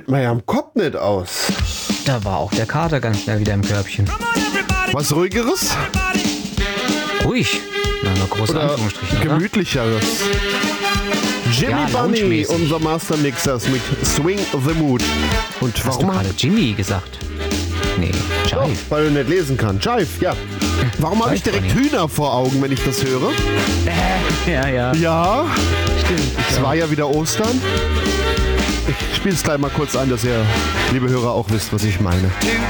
hält man ja am Kopf nicht aus. Da war auch der Kater ganz schnell wieder im Körbchen. Was Ruhigeres? Ruhig. Na, mal große Oder Anführungsstriche. Oder? Gemütlicheres? Jimmy Ja, Bunny, lounge-mäßig. unser Mastermixers mit Swing the Mood. Und Hast du warum gerade Jimmy gesagt? Nee, Doch, Jive. weil du nicht lesen kann. Jive, ja. Warum habe ich Jive direkt Bunny. Hühner vor Augen, wenn ich das höre? Ja, ja. Ja, Stimmt. es war ja wieder Ostern. Ich spiele es gleich mal kurz an, dass ihr, liebe Hörer, auch wisst, was ich meine.